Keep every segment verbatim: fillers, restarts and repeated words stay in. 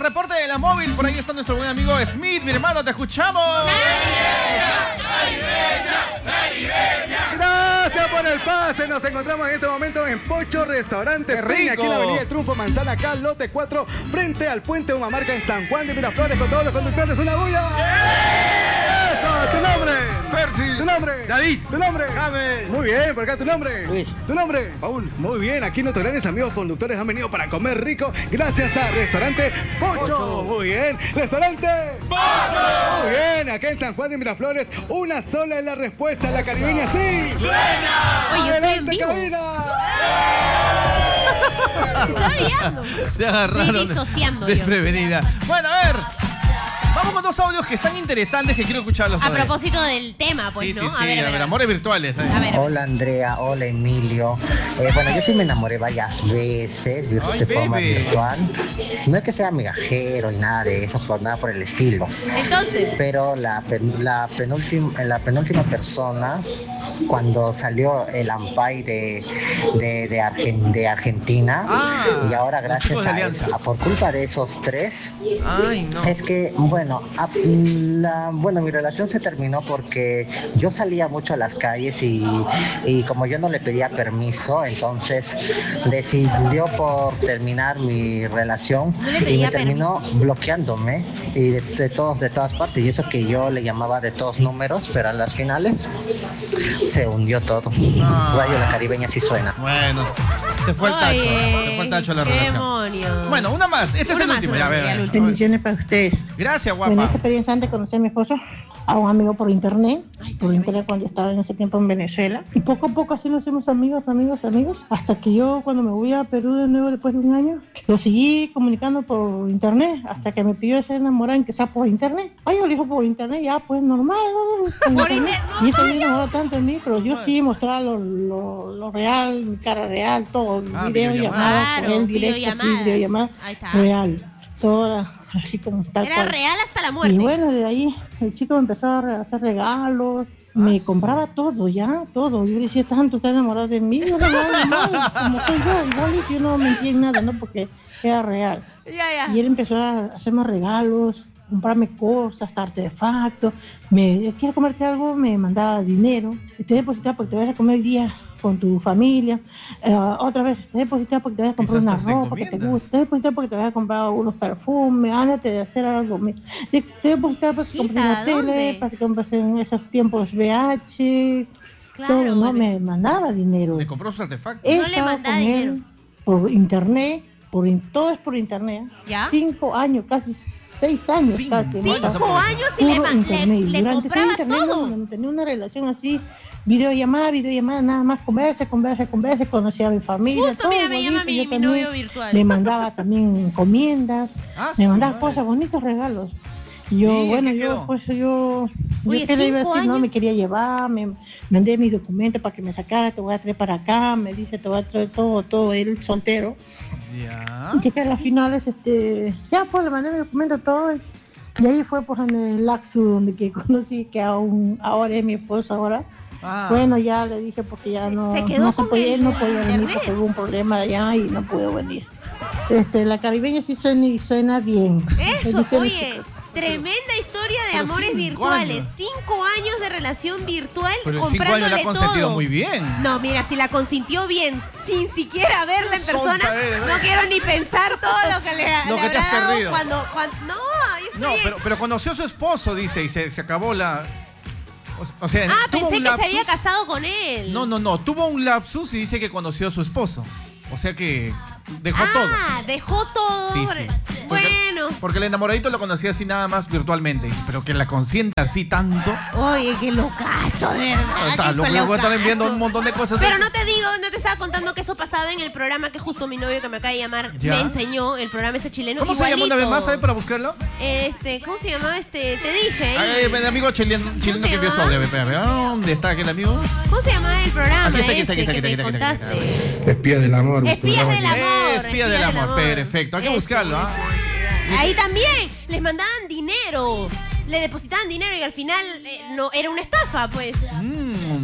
reporte de la móvil. Por ahí está nuestro buen amigo Smith. Mi hermano, te escuchamos. Gracias por el pase. Nos encontramos en este momento en Pocho Restaurante Peña, aquí en la Avenida de Triunfo, Manzana, acá, lote cuatro, frente al puente Humamarca en San Juan de Miraflores, con todos los conductores. ¡Una bulla! ¡Eso! ¿Tu nombre? Percy. ¿Tu nombre? David. ¿Tu nombre? James. Muy bien, por acá tu nombre. Luis. ¿Tu nombre? Paul. Muy bien, aquí nuestros grandes amigos conductores han venido para comer rico gracias a Restaurante Pocho. Pocho. Muy bien. Restaurante Pocho. Muy bien, acá en San Juan de Miraflores, una sola es la respuesta. La caribeña sí. ¡Suena! Oye, yo estoy en vivo. Cabina. Estoy riendo. Te agarraron. Estoy disociando yo. Desprevenida. Bueno, a ver. Vamos con dos audios que están interesantes que quiero escucharlos. A propósito del tema, pues, sí, ¿no? Sí, sí, a ver, a ver, a ver, amores virtuales. A ver. Hola Andrea, hola Emilio. Eh, bueno, yo sí me enamoré varias veces de, Ay, de forma baby. virtual. No es que sea migajero y nada de eso, por nada por el estilo. Entonces. Pero la, pen- la, penúltima, la penúltima persona, cuando salió el Ampay de, de, de, Argen- de Argentina, Ah, y ahora los chicos gracias de a, Alianza. a por culpa de esos tres, Ay, no. es que, bueno, a- la, bueno, mi relación se terminó porque yo salía mucho a las calles y, y como yo no le pedía permiso, entonces decidió por terminar mi relación No le y pedía me terminó permiso. bloqueándome y de, de todos, de todas partes. Y eso que yo le llamaba de todos números, pero a las finales se hundió todo. Ah. Radio La Caribeña sí suena. Bueno, se fue el tacho. Oye, Se fue el tacho de la qué relación. demonios. Bueno, una más. Este es Una el más, último. una Ya, a más, ver, ya, a el ver. último. Bendiciones para ustedes. Gracias, Bueno, guapa. esta experiencia antes conocí a mi esposo, a un amigo por internet, Ay, por está internet cuando yo estaba en ese tiempo en Venezuela. Y poco a poco así nos hicimos amigos, amigos, amigos, hasta que yo cuando me voy a Perú de nuevo después de un año, lo seguí comunicando por internet, hasta que me pidió ser enamorada en que sea por internet. Ay, yo le dijo por internet, ya pues normal, ¿no? Por internet, Y eso me enamoró tanto en mí, pero yo sí mostraba lo, lo, lo real, mi cara real, todo, Ah, video, videollamada. llamadas, con Claro, él directo, sí, videollamadas. videollamada, Ahí está. real, toda, así como tal Era cual. real hasta la muerte. Y bueno, de ahí el chico me empezó a re- hacer regalos, me Ah, compraba todo, ya, todo. Yo le decía, tanto está enamorado de mí, yo no, no, no, como soy yo, igual y yo no mentí en nada, ¿no? Porque era real. Ya, ya. Y él empezó a hacerme regalos, comprarme cosas, hasta artefactos. Me quiero comerte algo, me mandaba dinero. Te depositaba porque te vas a comer el día con tu familia. Eh, otra vez, te depositaba porque te vas a comprar Quizás una hasta ropa que te encomiendas. gusta. Te depositaba porque te vas a comprar unos perfumes. Ándate de hacer algo. Me- Te, te depositaba para que Hijita, compres una ¿dónde? tele, para que compres en esos tiempos V H. Claro, todo, ¿no? bebé. Me mandaba dinero. Le compró sus artefactos. He No le estado mandaba con dinero. él por internet, por in- todo es por internet. ¿Ya? Cinco años, casi seis años. Cinco casi, ¿no? años. Cinco años y le, Puro ma- le, internet. le Durante compraba internet todo. no, no, tenía una relación así, videollamada, videollamada, nada más conversa, conversa, conversa, conocía a mi familia. Justo, todo mira, me llama bonito, mi, yo mi también novio virtual. le mandaba también encomiendas, Ah, me su mandaba madre. cosas, bonitos regalos. Y yo, ¿Y bueno, qué yo quedó? pues yo, Oye, yo qué le iba a ¿cinco decir, no, años? me quería llevar, me mandé mis documentos para que me sacara, te voy a traer para acá, me dice, te voy a traer todo, todo, él soltero. Ya. Y llegué a las finales, este, ya pues le mandé mi documento todo. Y ahí fue pues en el Laxu donde que conocí que aún ahora es mi esposo ahora. Ah. Bueno, ya le dije porque ya no, Se quedó no con podía, el él no podía venir internet. porque hubo un problema allá y no pudo venir. Este, la caribeña sí suena y suena bien. Eso, Bendiciones, oye, chicos. tremenda historia de Pero amores cinco virtuales. años. Cinco años de relación virtual Pero en cinco comprándole años la ha consentido todo. muy bien. No, mira, si la consintió bien, sin siquiera verla en Sonsa persona, eres, no ¿eh? quiero ni pensar todo lo que le, Lo le que te habrá has dado perdido. cuando, cuando... No, yo estoy... No, pero, pero conoció a su esposo, dice, y se, se acabó la... O, o sea, Ah, tuvo pensé un que lapsus. se había casado con él. No, no, no, tuvo un lapsus y dice que conoció a su esposo. O sea que dejó todo. Ah, dejó todo. Sí, sí. Porque- Bueno. Porque el enamoradito lo conocía así nada más virtualmente. Dice, pero que la consienta así tanto. Oye, qué locazo, de verdad. Está qué loco, le voy a estar locazo. enviando un montón de cosas. Pero no te digo, no te estaba contando que eso pasaba en el programa que justo mi novio que me acaba de llamar Ya. me enseñó, el programa ese chileno. ¿Cómo se llama una vez más, igualito. sabes, para buscarlo? Este, ¿cómo se llamaba este? Te dije. Ay, el amigo chileno, chileno se que envió su llama? audio. Espera, espera, ¿dónde está aquel amigo? ¿Cómo se llamaba el programa Aquí está, aquí está, ese aquí está, que aquí me está, aquí está, aquí está, aquí está. contaste? Espías del amor. Espías del amor. Espía del amor, perfecto. Hay que Eso, buscarlo, ¿ah? Ahí también les mandaban dinero, le depositaban dinero y al final eh, no era una estafa, pues. Mm,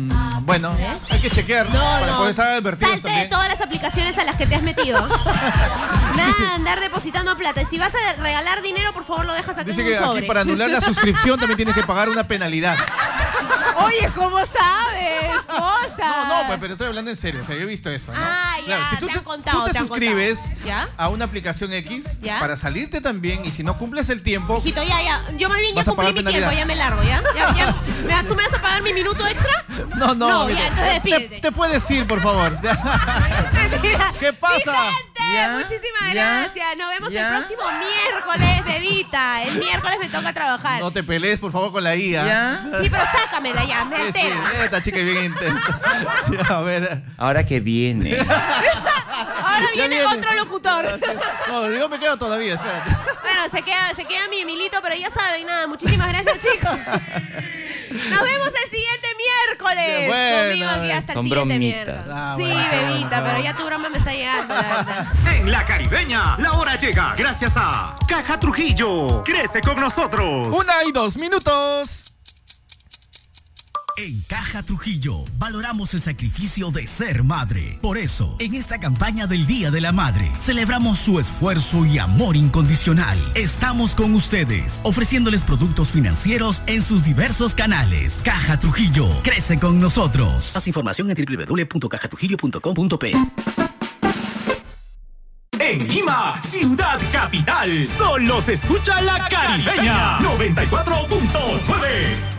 Bueno, ¿Eh? hay que chequear No, para no. poder estar advertidos Salte también. de todas las aplicaciones a las que te has metido. Nada de andar depositando plata. Y si vas a regalar dinero, por favor lo dejas aquí Dice en que un sobre. aquí para anular la suscripción también tienes que pagar una penalidad. Oye, ¿cómo sabes? Cosa. No, no, pues, pero estoy hablando en serio. O sea, yo he visto eso, ¿no? Ah, ya, si tú te se- han contado, tú te, te han suscribes contado. ¿Ya? a una aplicación X ¿Ya? para salirte también y si no cumples el tiempo, Hijito, ya, ya. Yo más bien ya Vas a cumplí pagar mi penalidad. tiempo, ya me largo, ¿ya? ya, ya. ¿Me vas- ¿Tú me vas a pagar mi minuto extra? no, no, No, mira, ya, entonces te, despídete. te puedes ir, por favor. Mentira. ¿Qué pasa? Mi gente, ¿Ya? muchísimas ¿Ya? gracias. Nos vemos ¿Ya? el próximo miércoles, bebita. El miércoles me toca trabajar. No te pelees, por favor, con la I A. ¿Ya? Sí, pero sácamela ya, me Sí, sí, altera. esta chica es bien intensa. Ya, a ver. Ahora que viene. Ahora Ya viene, viene. otro locutor. No, yo me quedo todavía, espérate. Bueno, se queda, se queda mi Emilito, pero ya saben, nada. Muchísimas gracias, chicos. Nos vemos el siguiente miércoles. Bueno, Conmigo aquí hasta el con siguiente bromitas. miércoles. Ah, sí, bueno, qué bueno, bebita, qué pero bueno. ya tu broma me está llegando, la verdad. En La Caribeña, la hora llega gracias a Caja Trujillo. Crece con nosotros. Una y dos minutos. En Caja Trujillo valoramos el sacrificio de ser madre. Por eso, en esta campaña del Día de la Madre, celebramos su esfuerzo y amor incondicional. Estamos con ustedes, ofreciéndoles productos financieros en sus diversos canales. Caja Trujillo, crece con nosotros. Más información en doble u doble u doble u punto caja trujillo punto com punto pe. En Lima, ciudad capital, solo se escucha La Caribeña noventa y cuatro punto nueve.